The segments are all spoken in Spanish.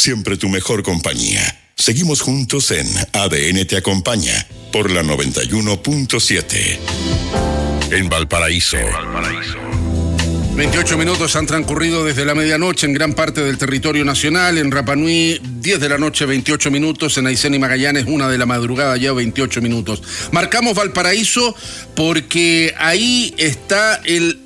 siempre tu mejor compañía. Seguimos juntos en ADN Te Acompaña por la 91.7. En Valparaíso. 28 minutos han transcurrido desde la medianoche en gran parte del territorio nacional. En Rapa Nui, 10 de la noche, 28 minutos. En Aysén y Magallanes, 1 de la madrugada, ya 28 minutos. Marcamos Valparaíso porque ahí está el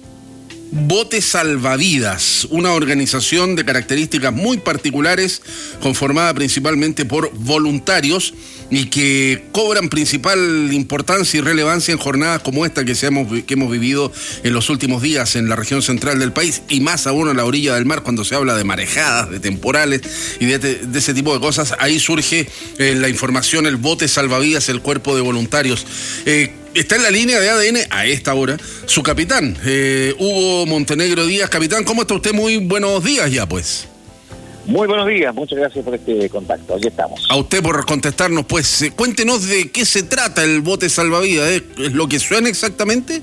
Bote Salvavidas, una organización de características muy particulares, conformada principalmente por voluntarios y que cobran principal importancia y relevancia en jornadas como esta que hemos vivido en los últimos días en la región central del país, y más aún a la orilla del mar, cuando se habla de marejadas, de temporales y de ese tipo de cosas. Ahí surge la información, el Bote Salvavidas, el cuerpo de voluntarios. Está en la línea de ADN a esta hora su capitán, Hugo Montenegro Díaz. Capitán, ¿cómo está usted? Muy buenos días ya, pues. Muy buenos días, muchas gracias por este contacto, aquí estamos. A usted por contestarnos, pues. Cuéntenos de qué se trata el Bote Salvavidas, ¿es lo que suena exactamente?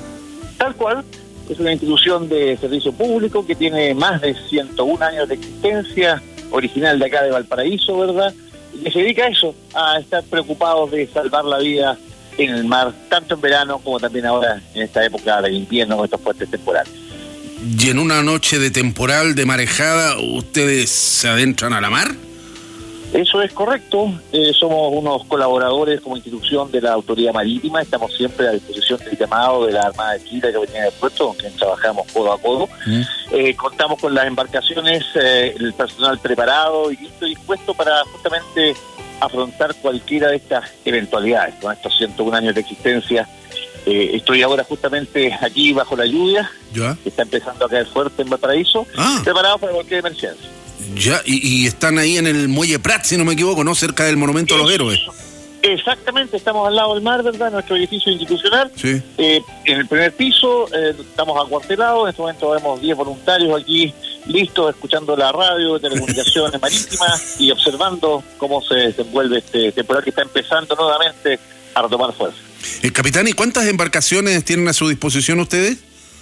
Tal cual, es una institución de servicio público que tiene más de 101 años de existencia, original de acá de Valparaíso, ¿verdad? Y que se dedica a eso, a estar preocupados de salvar la vida en el mar, tanto en verano como también ahora en esta época del invierno con estos fuertes temporales. ¿Y en una noche de temporal, de marejada, ustedes se adentran a la mar? Eso es correcto. Somos unos colaboradores como institución de la Autoridad Marítima. Estamos siempre a disposición del llamado de la Armada de Chile, Capitanía de Puerto, con quien trabajamos codo a codo. Contamos con las embarcaciones, el personal preparado y listo y dispuesto para justamente afrontar cualquiera de estas eventualidades. Con estos 101 años de existencia, estoy ahora justamente aquí bajo la lluvia, que está empezando a caer fuerte en Valparaíso, preparados para cualquier emergencia. Ya, y están ahí en el Muelle Prat, si no me equivoco, ¿no? Cerca del Monumento a los Héroes. Exactamente, estamos al lado del mar, ¿verdad? Nuestro edificio institucional. Sí. En el primer piso estamos acuartelados. En este momento vemos 10 voluntarios aquí listos, escuchando la radio de telecomunicaciones marítimas y observando cómo se desenvuelve este temporal que está empezando nuevamente a retomar fuerza. Capitán, ¿y cuántas embarcaciones tienen a su disposición ustedes?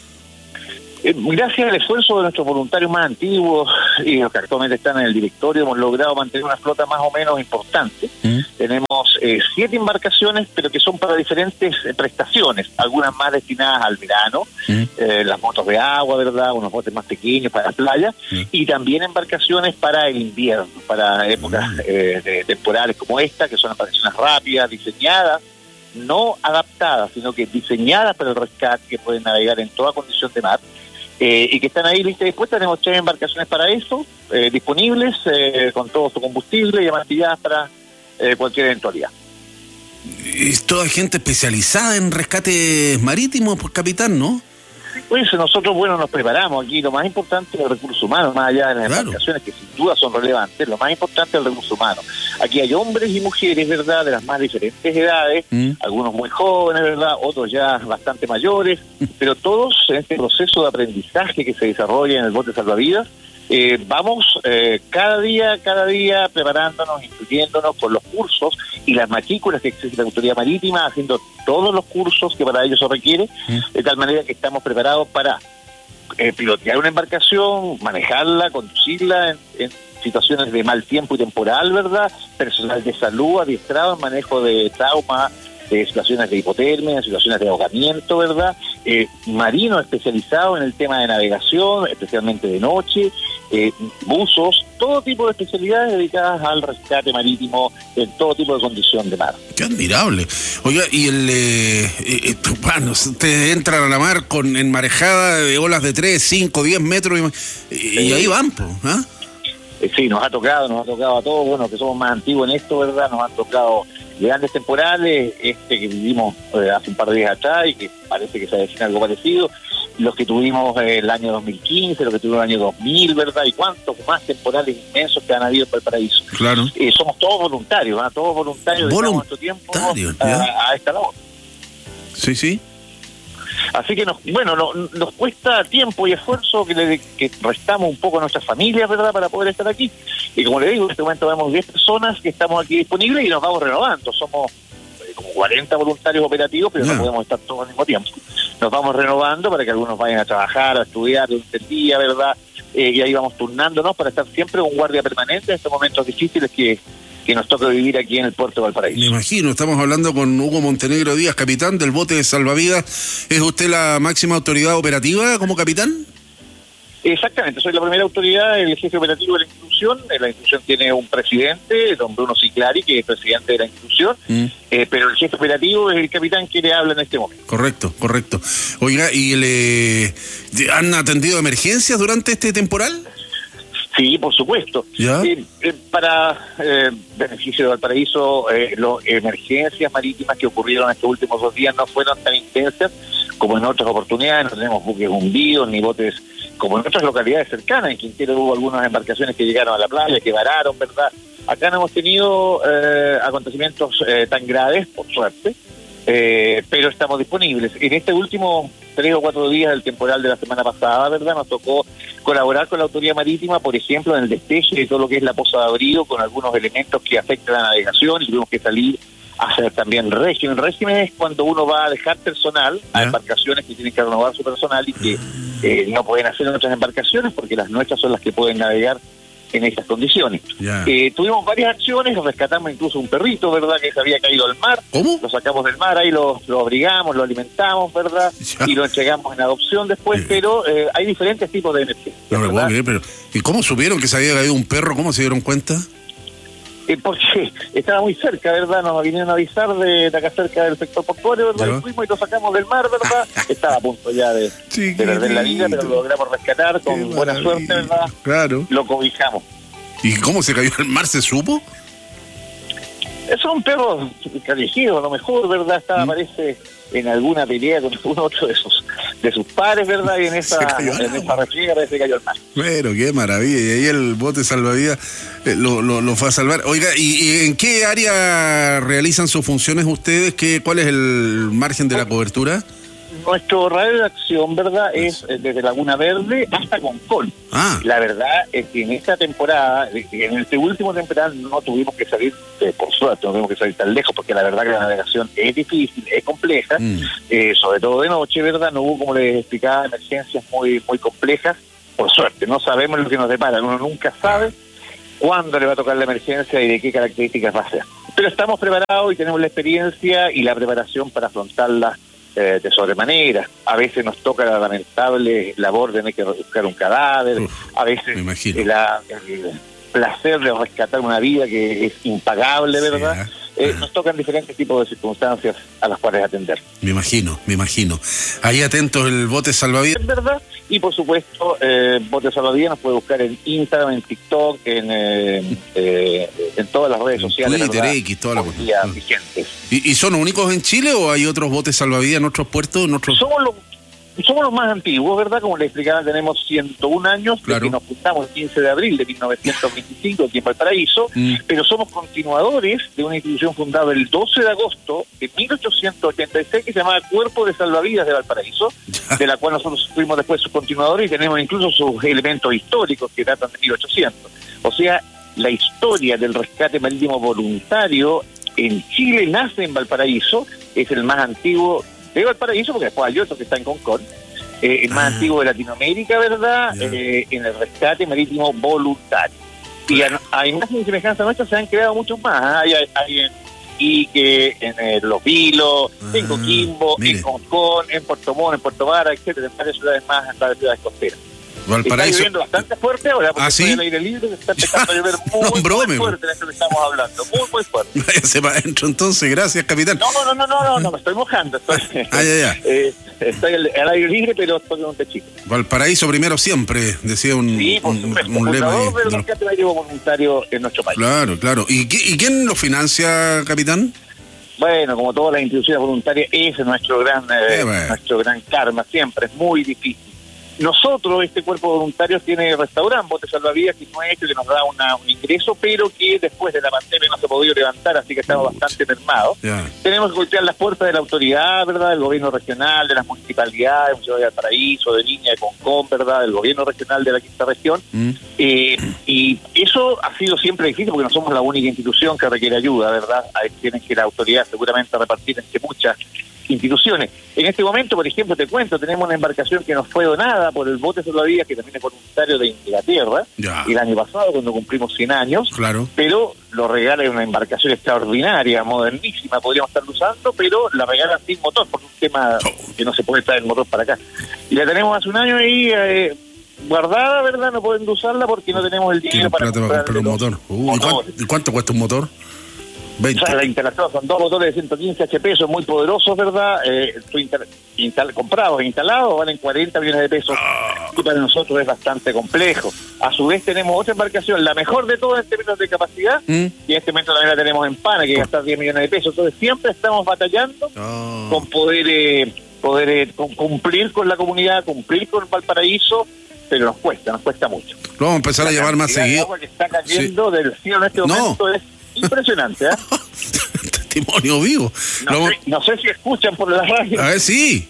Gracias al esfuerzo de nuestros voluntarios más antiguos y los que actualmente están en el directorio, hemos logrado mantener una flota más o menos importante. Tenemos 7 embarcaciones, pero que son para diferentes prestaciones, algunas más destinadas al verano, las motos de agua, ¿verdad? Unos botes más pequeños para la playa, y también embarcaciones para el invierno, para épocas de temporales como esta, que son embarcaciones rápidas, diseñadas, no adaptadas, sino que diseñadas para el rescate, que pueden navegar en toda condición de mar. Y que están ahí listas y dispuestas. Tenemos 3 embarcaciones para eso, disponibles, con todo su combustible y amastilladas para cualquier eventualidad. Es toda gente especializada en rescates marítimos, pues, capitán, ¿no? Pues nosotros, nos preparamos aquí. Lo más importante es el recurso humano, más allá de las embarcaciones, que sin duda son relevantes. Lo más importante es el recurso humano. Aquí hay hombres y mujeres, ¿verdad?, de las más diferentes edades, algunos muy jóvenes, ¿verdad?, otros ya bastante mayores, pero todos en este proceso de aprendizaje que se desarrolla en el Bote Salvavidas. Vamos cada día preparándonos, instruyéndonos con los cursos y las matrículas que existe la Autoridad Marítima, haciendo todos los cursos que para ello se requiere, de tal manera que estamos preparados para pilotear una embarcación, manejarla, conducirla en situaciones de mal tiempo y temporal, ¿verdad? Personal de salud adiestrado en manejo de trauma, de situaciones de hipotermia, situaciones de ahogamiento, ¿verdad? Marino especializado en el tema de navegación, especialmente de noche, buzos, todo tipo de especialidades dedicadas al rescate marítimo en todo tipo de condición de mar. ¡Qué admirable! Oiga, y ustedes entran a la mar en marejada de olas de 3, 5, 10 metros y ahí van, ¿ah? Sí, nos ha tocado a todos, que somos más antiguos en esto, ¿verdad? Nos han tocado grandes temporales, que vivimos hace un par de días atrás y que parece que se avecina algo parecido, los que tuvimos el año 2015, los que tuvimos el año 2000, ¿verdad? Y cuántos más temporales inmensos que han habido en Valparaíso. Claro. Somos todos voluntarios, ¿verdad? Todos voluntarios, dedicamos nuestro tiempo a esta labor. Sí, sí. Así que nos cuesta tiempo y esfuerzo que restamos un poco a nuestras familias, ¿verdad?, para poder estar aquí. Y como le digo, en este momento vemos 10 personas que estamos aquí disponibles y nos vamos renovando. Somos como 40 voluntarios operativos, pero no podemos estar todos al mismo tiempo. Nos vamos renovando para que algunos vayan a trabajar, a estudiar durante el día, ¿verdad?, y ahí vamos turnándonos para estar siempre con guardia permanente en estos momentos difíciles que nos toca vivir aquí en el puerto de Valparaíso. Me imagino, estamos hablando con Hugo Montenegro Díaz, capitán del bote de salvavidas. ¿Es usted la máxima autoridad operativa como capitán? Exactamente, soy la primera autoridad, el jefe operativo de la institución. La institución tiene un presidente, don Bruno Ciclari, que es presidente de la institución, pero el jefe operativo es el capitán que le habla en este momento. Correcto. Oiga, ¿y han atendido emergencias durante este temporal? Sí, por supuesto. Para beneficio de Valparaíso, las emergencias marítimas que ocurrieron estos últimos 2 días no fueron tan intensas como en otras oportunidades. No tenemos buques hundidos ni botes como en otras localidades cercanas. En Quintero hubo algunas embarcaciones que llegaron a la playa, que vararon, ¿verdad? Acá no hemos tenido acontecimientos tan graves, por suerte, pero estamos disponibles. En este último 3 o 4 días del temporal de la semana pasada, ¿verdad? Nos tocó colaborar con la autoridad marítima, por ejemplo, en el despeje de todo lo que es la poza de abrigo, con algunos elementos que afectan la navegación, y tuvimos que salir a hacer también régimen. El régimen es cuando uno va a dejar personal a embarcaciones que tienen que renovar su personal y que no pueden hacer en otras embarcaciones porque las nuestras son las que pueden navegar en estas condiciones. Tuvimos varias acciones, rescatamos incluso un perrito, ¿verdad?, que se había caído al mar. ¿Cómo? Lo sacamos del mar, ahí lo abrigamos, lo alimentamos, ¿verdad? Y lo entregamos en adopción después, pero hay diferentes tipos de emergencias. No me puedo creer, pero ¿y cómo supieron que se había caído un perro? ¿Cómo se dieron cuenta? Porque estaba muy cerca, ¿verdad? Nos vinieron a avisar de acá cerca del sector portuario, ¿verdad? Y fuimos y lo sacamos del mar, ¿verdad? Estaba a punto ya de perder la vida, pero lo logramos rescatar con buena suerte, ¿verdad? Claro. Lo cobijamos. ¿Y cómo se cayó al mar? ¿Se supo? Es un perro callejero, a lo mejor, ¿verdad? Estaba, parece, en alguna pelea con uno otro de sus pares, ¿verdad? Y en esa refriega parece que cayó al mar. Bueno, qué maravilla. Y ahí el bote salvavidas lo fue a salvar. Oiga, ¿y en qué área realizan sus funciones ustedes? ¿Cuál es el margen de la cobertura? Nuestro radio de acción, ¿verdad?, es desde Laguna Verde hasta Concón. La verdad es que en esta temporada, en este último temporada, no tuvimos que salir, por suerte, no tuvimos que salir tan lejos, porque la verdad que la navegación es difícil, es compleja, sobre todo de noche, ¿verdad? No hubo, como les explicaba, emergencias muy complejas, por suerte. No sabemos lo que nos depara, uno nunca sabe cuándo le va a tocar la emergencia y de qué características va a ser. Pero estamos preparados y tenemos la experiencia y la preparación para afrontarla de sobremanera. A veces nos toca la lamentable labor de tener que buscar un cadáver, a veces el placer de rescatar una vida que es impagable, ¿verdad? Nos tocan diferentes tipos de circunstancias a las cuales atender. Me imagino. Ahí atentos el bote salvavidas, ¿verdad? Y por supuesto, bote salvavidas nos puede buscar en Instagram, en TikTok, en todas las redes sociales, Twitter, ¿verdad? X, toda la cuestión vigentes. ¿Y son únicos en Chile o hay otros botes salvavidas en otros puertos? Somos los más antiguos, ¿verdad? Como les explicaba, tenemos 101 años, desde que nos fundamos el 15 de abril de 1925 aquí en Valparaíso, pero somos continuadores de una institución fundada el 12 de agosto de 1886 que se llamaba Cuerpo de Salvavidas de Valparaíso, de la cual nosotros fuimos después sus continuadores y tenemos incluso sus elementos históricos que datan de 1800. O sea, la historia del rescate marítimo voluntario en Chile nace en Valparaíso, es el más antiguo de Valparaíso, porque después hay otro que está en Concón, el más antiguo de Latinoamérica, ¿verdad? En el rescate marítimo voluntario. Y a imagen y semejanza nuestra se han creado muchos más. Hay en Iquique, en Los Vilos, en Coquimbo, en Concón, en Puerto Montt, en Puerto Vara, etcétera, en varias ciudades más, en varias ciudades costeras. Valparaíso. Está lloviendo bastante fuerte ahora, porque estoy al aire libre, está empezando a llover muy fuerte de eso que estamos hablando, muy fuerte. Váyase para adentro entonces, gracias, capitán. No, me estoy mojando, estoy al aire libre, pero estoy en un techito. Valparaíso primero siempre, decía un lema ahí. Del rescate marítimo voluntario en nuestro país. Claro. ¿Y quién lo financia, capitán? Bueno, como todas las instituciones voluntarias, ese es nuestro gran karma, siempre es muy difícil. Nosotros, este cuerpo de voluntarios tiene restaurante, bote salvavidas, que es nuestro, que nos da un ingreso, pero que después de la pandemia no se ha podido levantar, así que estamos bastante mermados. Tenemos que golpear las puertas de la autoridad, ¿verdad?, del gobierno regional, de las municipalidades, de Valparaíso, de Viña, de Concón, ¿verdad?, del gobierno regional de la quinta región. Y eso ha sido siempre difícil porque no somos la única institución que requiere ayuda, ¿verdad? Tienen que la autoridad seguramente repartir entre muchas instituciones. En este momento, por ejemplo, te cuento, tenemos una embarcación que nos fue donada por el bote salvavidas, que también es voluntario de Inglaterra, el año pasado, cuando cumplimos 100 años, claro, pero lo regalan una embarcación extraordinaria, modernísima, podríamos estarlo usando, pero la regalan sin motor, por un tema que no se puede traer el motor para acá. Y la tenemos hace un año ahí guardada, ¿verdad? No pueden usarla porque no tenemos el dinero para comprar un motor. ¿Y cuánto cuesta un motor? 20. O sea, la instalación son 2 motores de 115 HP, son muy poderosos, ¿verdad? Comprados e instalados valen 40 millones de pesos, y para nosotros es bastante complejo. A su vez tenemos otra embarcación, la mejor de todas en términos de capacidad, y en este momento también la tenemos en Pana, que gasta 10 millones de pesos. Entonces siempre estamos batallando con poder cumplir con la comunidad, cumplir con Valparaíso, pero nos cuesta mucho. Lo vamos a empezar a llamar más seguido. El agua que está cayendo del cielo en este momento es impresionante, ¿eh? Testimonio vivo. No sé si escuchan por la radio. A ver, sí.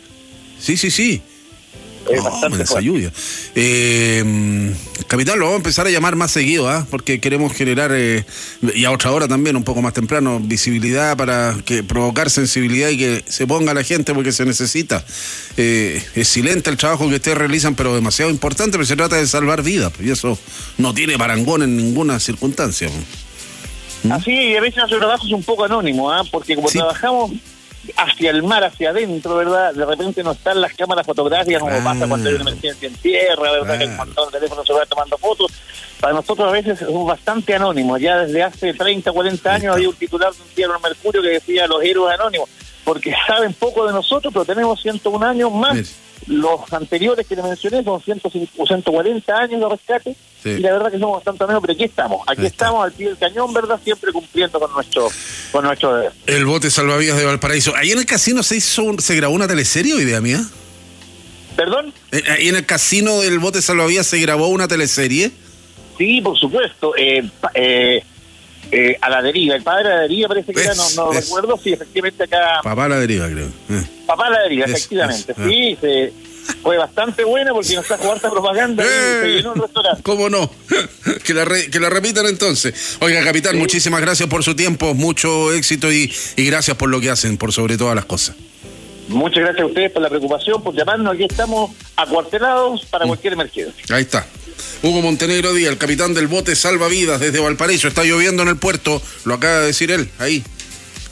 Es bastante esa lluvia. Capitán, lo vamos a empezar a llamar más seguido, porque queremos generar, y a otra hora también, un poco más temprano, visibilidad para provocar sensibilidad y que se ponga la gente porque se necesita. Es silente el trabajo que ustedes realizan, pero demasiado importante, pero se trata de salvar vidas, y eso no tiene parangón en ninguna circunstancia. Así, y a veces nuestro trabajo es un poco anónimo, porque como trabajamos hacia el mar, hacia adentro, ¿verdad? De repente no están las cámaras fotográficas como pasa cuando hay una emergencia en tierra, ¿verdad? Que el montón de teléfono se va tomando fotos. Para nosotros a veces somos bastante anónimos. Ya desde hace 30, 40 años había un titular de un diario en Mercurio que decía los héroes anónimos, porque saben poco de nosotros, pero tenemos 101 años más. Los anteriores que le mencioné son 140 años de rescate, y la verdad que somos bastante amigos, pero aquí estamos al pie del cañón, ¿verdad? Siempre cumpliendo con nuestro deber. El bote salvavidas de Valparaíso. ¿Ahí en el casino se grabó una teleserie o idea mía? ¿Perdón? ¿Ahí en el casino del bote salvavidas se grabó una teleserie? Sí, por supuesto. A la deriva, el padre de la deriva parece que era, no recuerdo, sí, efectivamente acá... Papá a la deriva, creo. Papá a la deriva, efectivamente, sí, fue bastante buena porque nos trajo harta propaganda y se llenó un restaurante. ¿Cómo no? que la repitan entonces. Oiga, capitán, muchísimas gracias por su tiempo, mucho éxito y gracias por lo que hacen, por sobre todas las cosas. Muchas gracias a ustedes por la preocupación, por llamarnos. Aquí estamos acuartelados para cualquier emergencia. Ahí está. Hugo Montenegro Díaz, el capitán del bote salvavidas desde Valparaíso. Está lloviendo en el puerto, lo acaba de decir él, ahí.